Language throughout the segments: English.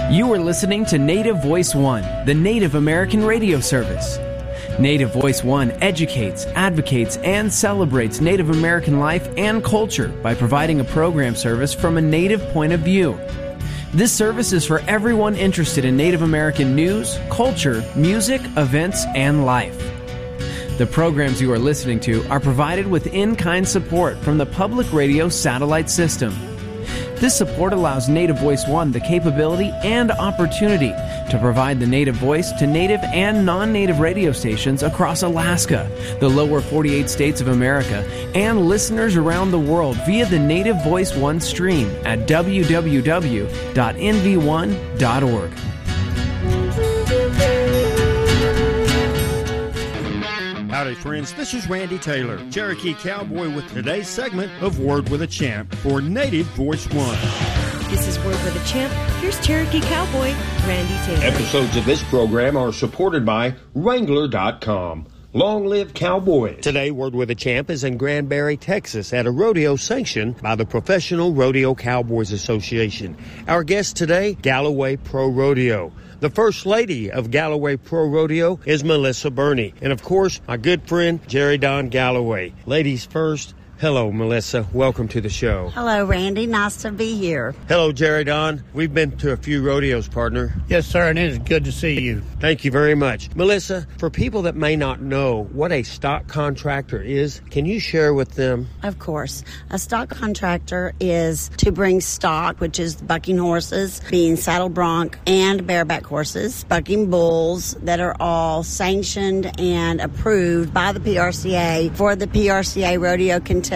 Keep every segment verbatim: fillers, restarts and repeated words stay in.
You are listening to Native Voice One, the Native American radio service. Native Voice One educates, advocates, and celebrates Native American life and culture by providing a program service from a Native point of view. This service is for everyone interested in Native American news, culture, music, events, and life. The programs you are listening to are provided with in-kind support from the Public Radio Satellite System. This support allows Native Voice One the capability and opportunity to provide the Native voice to Native and non-Native radio stations across Alaska, the lower forty-eight states of America, and listeners around the world via the Native Voice One stream at w w w dot n v one dot org. Howdy, friends. This is Randy Taylor, Cherokee Cowboy, with today's segment of Word with a Champ for Native Voice One. This is Word with a Champ. Here's Cherokee Cowboy, Randy Taylor. Episodes of this program are supported by Wrangler dot com. Long live Cowboys. Today, Word with a Champ is in Granbury, Texas, at a rodeo sanctioned by the Professional Rodeo Cowboys Association. Our guest today, Galloway Pro Rodeo. The First Lady of Galloway Pro Rodeo is Melissa Burney. And, of course, my good friend, Jerry Don Galloway. Ladies first. Hello, Melissa. Welcome to the show. Hello, Randy. Nice to be here. Hello, Jerry Don. We've been to a few rodeos, partner. Yes, sir, and it is good to see you. Thank you very much. Melissa, for people that may not know what a stock contractor is, can you share with them? Of course. A stock contractor is to bring stock, which is bucking horses, being saddle bronc and bareback horses, bucking bulls that are all sanctioned and approved by the P R C A for the P R C A rodeo contestants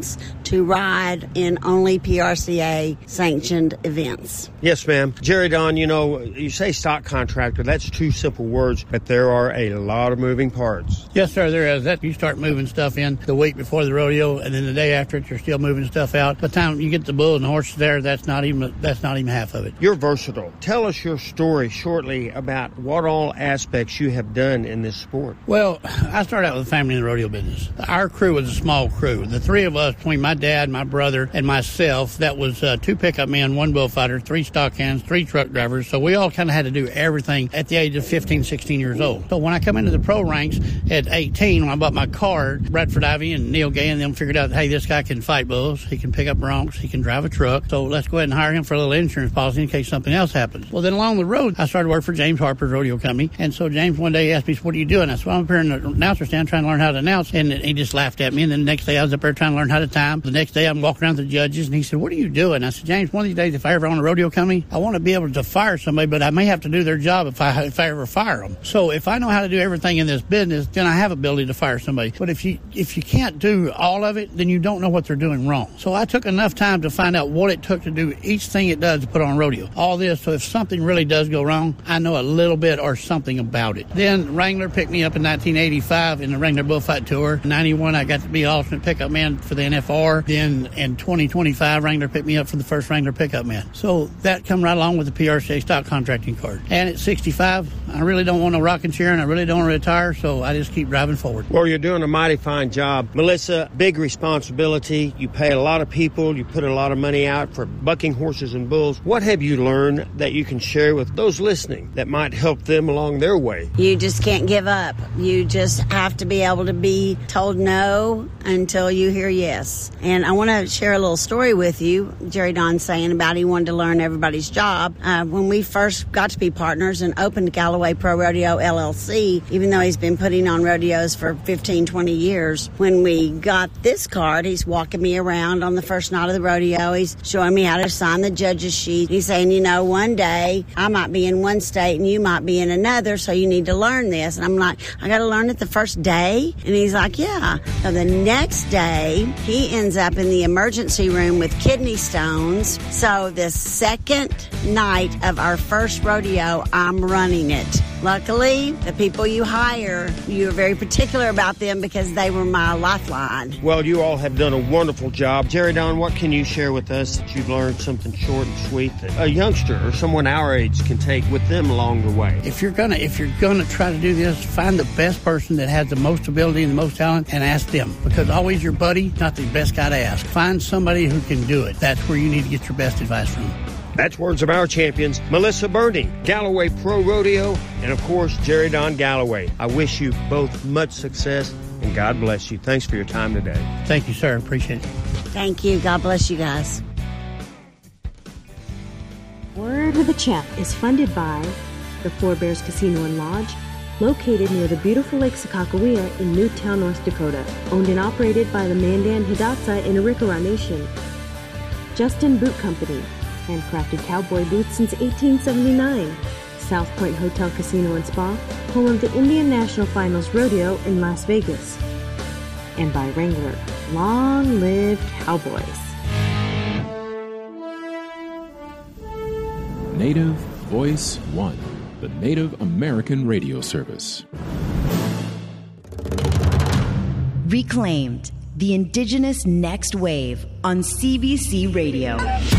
to ride in only P R C A sanctioned events. Yes, ma'am. Jerry Don, you know, you say stock contractor, that's two simple words, but there are a lot of moving parts. Yes, sir, there is. That you start moving stuff in the week before the rodeo, and then the day after it, you're still moving stuff out. By the time you get the bull and the horses there, that's not even that's not even half of it. You're versatile. Tell us your story shortly about what all aspects you have done in this sport. Well, I started out with a family in the rodeo business. Our crew was a small crew. The three of us, between my dad, my brother, and myself, that was uh, two pickup men, one bullfighter, three stock hands, three truck drivers. So we all kind of had to do everything at the age of fifteen, sixteen years old. So when I come into the pro ranks at eighteen, when I bought my card, Bradford Ivy and Neil Gay and them figured out, hey, this guy can fight bulls, he can pick up broncs, he can drive a truck. So let's go ahead and hire him for a little insurance policy in case something else happens. Well, then along the road, I started working for James Harper's rodeo company. And so James one day asked me, what are you doing? I said, well, I'm up here in the announcer stand trying to learn how to announce. And he just laughed at me. And then the next day I was up there trying to learn how to time. The next day I'm walking around the judges and he said, what are you doing? I said, James, one of these days if I ever own a rodeo company, I want to be able to fire somebody, but I may have to do their job if I if I ever fire them. So if I know how to do everything in this business, then I have ability to fire somebody. But if you if you can't do all of it, then you don't know what they're doing wrong. So I took enough time to find out what it took to do each thing it does to put on rodeo. All this, so if something really does go wrong, I know a little bit or something about it. Then Wrangler picked me up in nineteen eighty-five in the Wrangler Bullfight Tour. In ninety-one, I got to be alternate pickup man for the N F R. Then in twenty twenty-five, Wrangler picked me up for the first Wrangler pickup man. So that come right along with the P R C A stock contracting card. And at sixty-five, I really don't want no rocking chair and I really don't want to retire, so I just keep driving forward. Well, you're doing a mighty fine job. Melissa, big responsibility. You pay a lot of people. You put a lot of money out for bucking horses and bulls. What have you learned that you can share with those listening that might help them along their way? You just can't give up. You just have to be able to be told no until you hear yes. And I want to share a little story with you. Jerry Don saying about he wanted to learn everybody's job. Uh, when we first got to be partners and opened Galloway Pro Rodeo L L C, even though he's been putting on rodeos for fifteen, twenty years, when we got this card, he's walking me around on the first night of the rodeo. He's showing me how to sign the judge's sheet. He's saying, you know, one day I might be in one state and you might be in another, so you need to learn this. And I'm like, I got to learn it the first day? And he's like, yeah. So the next day, he ends up in the emergency room with kidney stones. So the second night of our first rodeo, I'm running it. Luckily, the people you hire, you're very particular about them because they were my lifeline. Well, you all have done a wonderful job. Jerry Don, what can you share with us that you've learned something short and sweet that a youngster or someone our age can take with them along the way? If you're gonna if you're gonna try to do this, find the best person that has the most ability and the most talent and ask them. Because always your buddy, not the best guy to ask. Find somebody who can do it. That's where you need to get your best advice from. That's words of our champions, Melissa Burney, Galloway Pro Rodeo, and of course, Jerry Don Galloway. I wish you both much success, and God bless you. Thanks for your time today. Thank you, sir. Appreciate it. Thank you. God bless you guys. Word with the Champ is funded by the Four Bears Casino and Lodge, located near the beautiful Lake Sakakawea in Newtown, North Dakota, owned and operated by the Mandan Hidatsa in Arikara Nation. Justin Boot Company, handcrafted cowboy boots since eighteen seventy-nine. South Point Hotel Casino and Spa, home of the Indian National Finals Rodeo in Las Vegas. And by Wrangler, long live Cowboys. Native Voice One, the Native American radio service. Reclaimed, the Indigenous Next Wave on C B C Radio.